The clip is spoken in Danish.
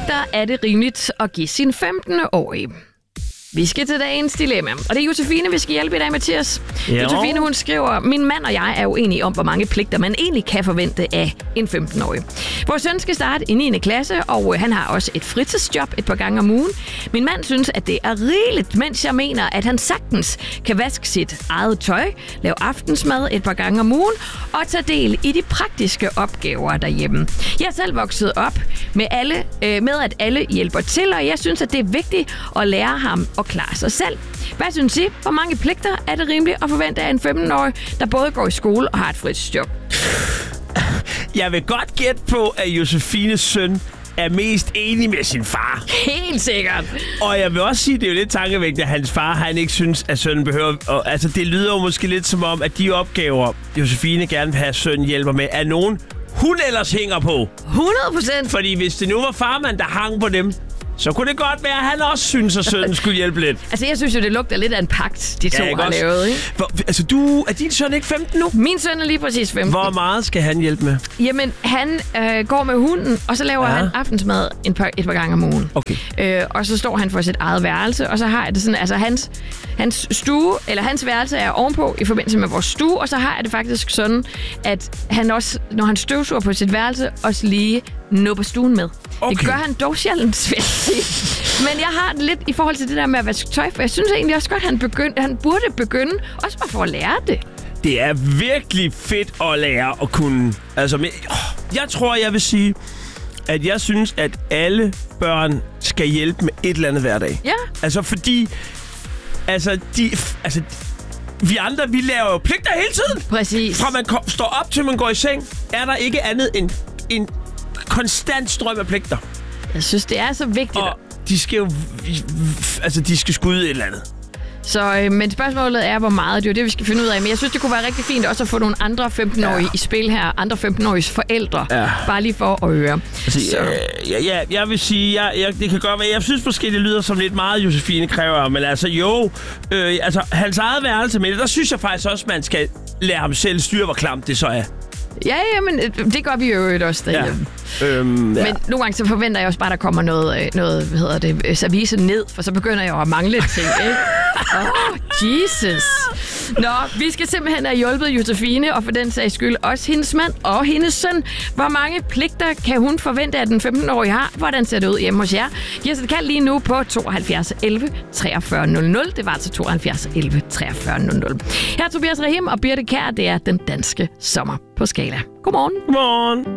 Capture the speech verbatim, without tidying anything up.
pligter er det rimeligt at give sin femten-årige? Vi skal til dagens dilemma, og det er Josefine, vi skal hjælpe i dag, Mathias. Jo. Josefine, hun skriver, min mand og jeg er uenige om, hvor mange pligter man egentlig kan forvente af en femten-årig. Vores søn skal starte i niende klasse, og han har også et fritidsjob et par gange om ugen. Min mand synes, at det er rigeligt, mens jeg mener, at han sagtens kan vaske sit eget tøj, lave aftensmad et par gange om ugen og tage del i de praktiske opgaver derhjemme. Jeg er selv vokset op med, alle, øh, med at alle hjælper til, og jeg synes, at det er vigtigt at lære ham at klare sig selv. Hvad synes I? Hvor mange pligter er det rimeligt at forvente af en femten-årig, der både går i skole og har et fritidsjob? Jeg vil godt gætte på, at Josefines søn er mest enig med sin far. Helt sikkert. Og jeg vil også sige, at det er jo lidt tankevækkende, at hans far han ikke synes, at sønnen behøver... Og, altså, det lyder jo måske lidt som om, at de opgaver, Josefine gerne vil have, at sønnen hjælper med, er nogen, hun ellers hænger på. hundrede procent. Fordi hvis det nu var farmand, der hang på dem, så kunne det godt være, at han også synes, at sønnen skulle hjælpe lidt. Altså, jeg synes jo, det lugter lidt af en pagt, de to ja, har lavet, ikke? Hvor, altså, du... Er din søn ikke femten nu? Min søn er lige præcis femten. Hvor meget skal han hjælpe med? Jamen, han øh, går med hunden, og så laver ja. han aftensmad en par, et par gange om ugen. Okay. Øh, og så står han for sit eget værelse, og så har jeg det sådan, altså hans, hans stue, eller hans værelse er ovenpå i forbindelse med vores stue, og så har jeg det faktisk sådan, at han også, når han støvsuger på sit værelse, også lige nupper stuen med. Okay. Det gør han dog sjældent, svært. Men jeg har det lidt i forhold til det der med at vaske tøj, for jeg synes egentlig også godt, at han, begynd, han burde begynde, også bare for at lære det. Det er virkelig fedt at lære at kunne. Altså, men, åh, jeg tror, jeg vil sige, at jeg synes, at alle børn skal hjælpe med et eller andet hver dag. Ja. Altså, fordi... Altså, de... Altså, vi andre, vi laver jo pligter hele tiden. Præcis. Fra man kom, står op til man går i seng, er der ikke andet end en konstant strøm af pligter. Jeg synes, det er så vigtigt. Og de skal jo... Altså, de skal skudde et eller andet. Så, øh, men spørgsmålet er, hvor meget. Det er jo det, vi skal finde ud af. Men jeg synes, det kunne være rigtig fint også at få nogle andre femten-årige ja. i spil her. Andre femten-åriges forældre. Ja. Bare lige for at høre. Altså, øh, ja, ja, jeg vil sige, jeg, jeg, det kan godt være. Jeg synes måske, det lyder som lidt meget, Josefine kræver. Men altså, jo. Øh, altså, hans eget værelse med det, der synes jeg faktisk også, man skal lære ham selv styre, hvor klamt det så er. Ja, ja, men det gør vi jo også derhjemme. Ja. Øhm, ja. Men nogle gange så forventer jeg også bare, at der kommer noget, noget hvad hedder det, service ned, for så begynder jeg jo at mangle ting, ikke? Åh, oh, Jesus. Nå, vi skal simpelthen have hjulpet Josefine, og for den sags skyld også hendes mand og hendes søn. Hvor mange pligter kan hun forvente, at den femten-årige har? Hvordan ser det ud hjemme hos jer? Giv os et kald lige nu på tooghalvfjerds elleve treogfyrre nul nul. Det var altså tooghalvfjerds elleve treogfyrre nul nul. Her er Tobias Rahim og Birte Kjær. Det er Den Danske Sommer på Skala. Godmorgen. Godmorgen.